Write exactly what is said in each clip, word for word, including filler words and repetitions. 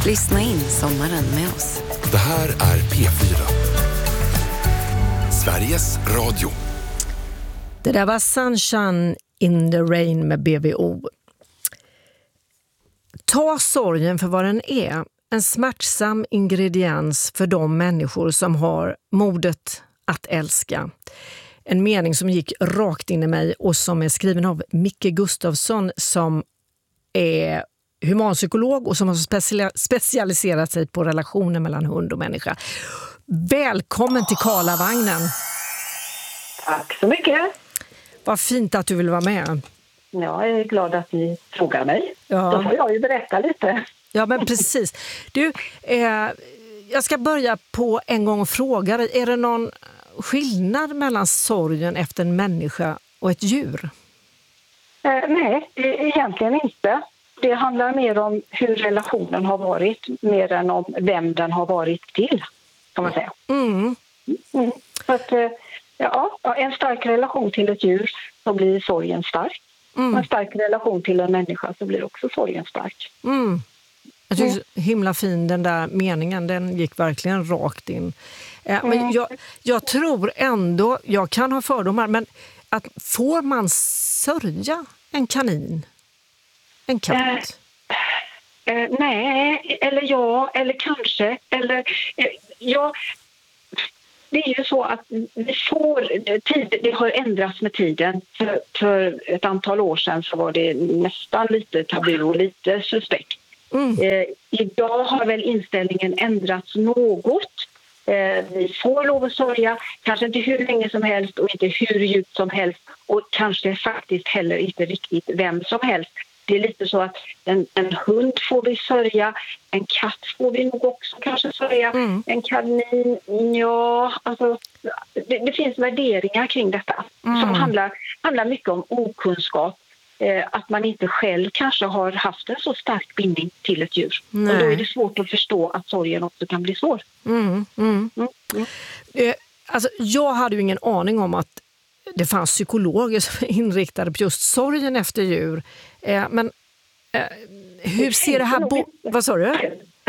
Lyssna in sommaren med oss. Det här är P fyra. Sveriges Radio. Det där var Sunshine in the Rain med B V O. Ta sorgen för vad den är. En smärtsam ingrediens för de människor som har modet att älska. En mening som gick rakt in i mig och som är skriven av Micke Gustafsson som är humanpsykolog och som har specia- specialiserat sig på relationer mellan hund och människa. Välkommen till Karlavagnen. Tack så mycket. Vad fint att du vill vara med. Jag är glad att ni frågar mig. Ja. Då får jag ju berätta lite. Ja, men precis. Du, eh, jag ska börja på en gång och fråga dig. Är det någon skillnad mellan sorgen efter en människa och ett djur? Eh, nej, egentligen inte. Det handlar mer om hur relationen har varit, mer än om vem den har varit till, kan man säga. Mm. Mm. Så att, eh, ja, en stark relation till ett djur så blir sorgen stark. Mm. En stark relation till en människa så blir också sorgen stark. Mm. Jag tycker så himla fin den där meningen, den gick verkligen rakt in. Eh, men Mm. jag, jag tror ändå, jag kan ha fördomar, men att får man sörja en kanin? En katt? Eh, eh, nej, eller ja, eller kanske. Eller, eh, ja, det är ju så att vi får, tid, det har ändrats med tiden. För, för ett antal år sedan så var det nästan lite tabu och lite suspekt. Mm. Eh, idag har väl inställningen ändrats något. Eh, vi får lov att sörja, kanske inte hur länge som helst och inte hur djupt som helst. Och kanske faktiskt heller inte riktigt vem som helst. Det är lite så att en, en hund får vi sörja, en katt får vi nog också kanske sörja, mm. en kanin, ja, alltså det, det finns värderingar kring detta mm. som handlar, handlar mycket om okunskap, eh, att man inte själv kanske har haft en så stark bindning till ett djur. Nej. Och då är det svårt att förstå att sorgen också kan bli svår. Mm. Mm. Mm. Mm. Eh, alltså, jag hade ju ingen aning om att det fanns psykologer som är inriktade på just sorgen efter djur. Eh, men eh, hur ser det här... Bo- Vad sa du?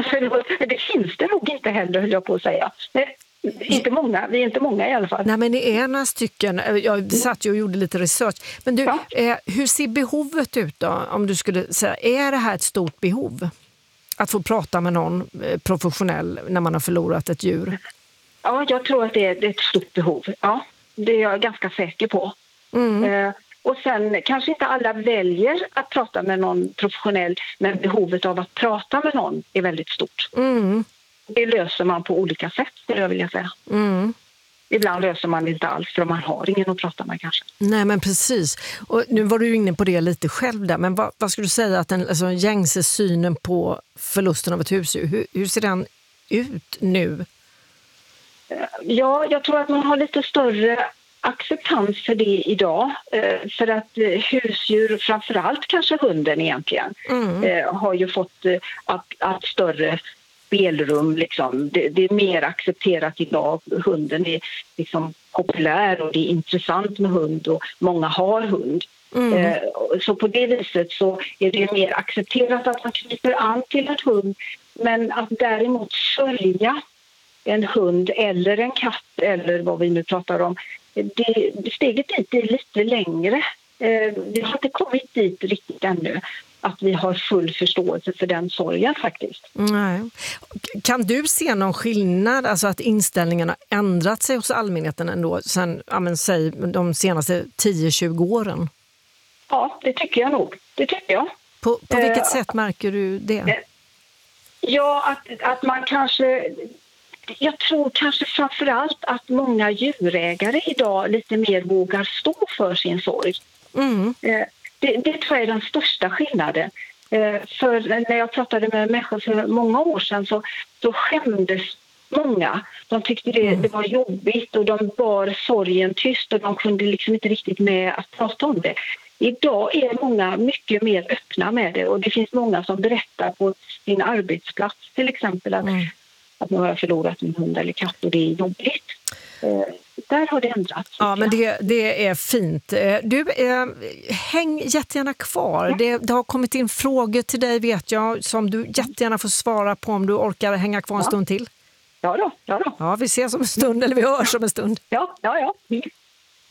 Det finns det nog inte heller, höll jag på att säga. Nej, inte många, vi är inte många i alla fall. Nej, men det är några stycken. Jag satt ju och gjorde lite research. Men du, ja. eh, hur ser behovet ut då? Om du skulle säga, är det här ett stort behov? Att få prata med någon eh, professionell när man har förlorat ett djur? Ja, jag tror att det är, det är ett stort behov. Ja. Det är jag ganska säker på. Mm. Eh, och sen kanske inte alla väljer att prata med någon professionell, men behovet av att prata med någon är väldigt stort. Mm. Det löser man på olika sätt, skulle jag vilja säga. Mm. Ibland löser man det inte alls för man har ingen att prata med kanske. Nej, men precis. Och nu var du inne på det lite själv där, men vad, vad skulle du säga att den alltså, gängse synen på förlusten av ett husdjur, hur, hur ser den ut nu? Ja, jag tror att man har lite större acceptans för det idag. För att husdjur, framförallt kanske hunden egentligen, mm. har ju fått allt större spelrum. Liksom. Det, det är mer accepterat idag. Hunden är liksom populär och det är intressant med hund och många har hund. Mm. Så på det viset så är det mer accepterat att man knyter an till en hund. Men att däremot sörja en hund eller en katt eller vad vi nu pratar om, det, steget dit är lite längre. Eh, vi har inte kommit dit riktigt ännu att vi har full förståelse för den sorgen faktiskt. Nej. Kan du se någon skillnad, alltså att inställningen har ändrat sig hos allmänheten ändå sen, ja, men, säg, de senaste tio till tjugo åren? Ja, det tycker jag nog. Det tycker jag. På, på vilket eh, sätt märker du det? Eh, ja, att, att man kanske... Jag tror kanske framförallt att många djurägare idag lite mer vågar stå för sin sorg. Mm. Det, det tror jag är den största skillnaden. För när jag pratade med människor för många år sedan så, så skämdes många. De tyckte det, det var jobbigt och de bar sorgen tyst och de kunde liksom inte riktigt med att prata om det. Idag är många mycket mer öppna med det och det finns många som berättar på sin arbetsplats till exempel att, mm. att man har förlorat en hund eller katt och det är jobbigt. där har det ändrats. Ja, men det, det är fint. Du, eh, häng jättegärna kvar. Ja. Det, det har kommit in frågor till dig, vet jag, som du jättegärna får svara på om du orkar hänga kvar en ja. stund till. Ja då, ja då. Ja, vi ses om en stund, eller vi hörs om en stund. Ja, ja, ja.